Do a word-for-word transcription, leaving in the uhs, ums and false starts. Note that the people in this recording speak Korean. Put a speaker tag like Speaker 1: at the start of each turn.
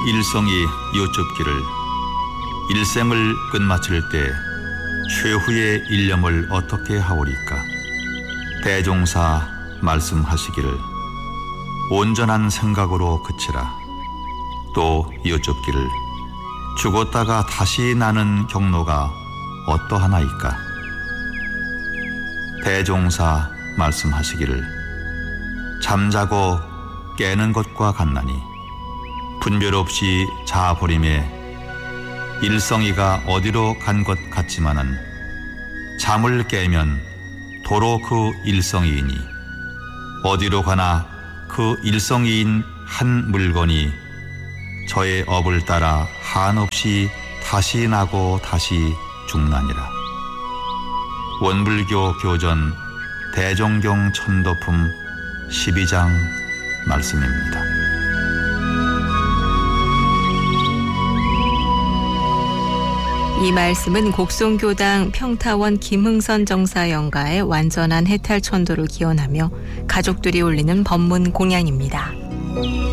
Speaker 1: 일성이 여쭙기를 일생을 끝마칠 때 최후의 일념을 어떻게 하오리까? 대종사 말씀하시기를 온전한 생각으로 그치라. 또 여쭙기를 죽었다가 다시 나는 경로가 어떠하나이까? 대종사 말씀하시기를 잠자고 깨는 것과 같나니 분별 없이 자버림에 일성이가 어디로 간 것 같지만은 잠을 깨면 도로 그 일성이이니 어디로 가나 그 일성이인 한 물건이 저의 업을 따라 한없이 다시 나고 다시 죽나니라. 원불교 교전 대종경 천도품 십이 장 말씀입니다.
Speaker 2: 이 말씀은 곡송교당 평타원 김흥선 정사 영가의 완전한 해탈 천도를 기원하며 가족들이 올리는 법문 공양입니다.